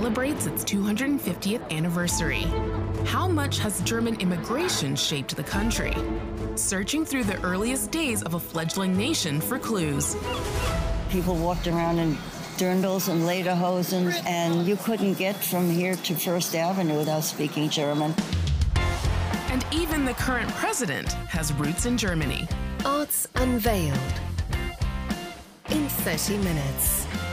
celebrates its 250th anniversary. How much has German immigration shaped the country? Searching through the earliest days of a fledgling nation for clues. People walked around in dirndls and lederhosen, and you couldn't get from here to First Avenue without speaking German. And even the current president has roots in Germany. Arts Unveiled in 30 minutes.